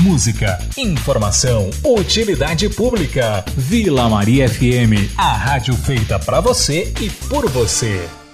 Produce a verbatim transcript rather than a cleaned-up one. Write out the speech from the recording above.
música, informação, utilidade pública. Vila Maria F M, a rádio feita pra você e por você.